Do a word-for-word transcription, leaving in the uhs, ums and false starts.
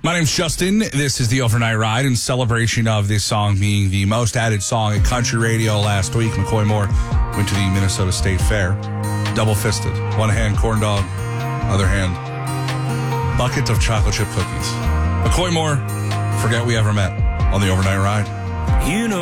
My name's Justin. This is the Overnight Ride in celebration of this song being the most added song at country radio last week. McCoy Moore went to the Minnesota State Fair, double-fisted. One hand corn dog, other hand bucket of chocolate chip cookies. McCoy Moore, forget we ever met on the Overnight Ride. You know.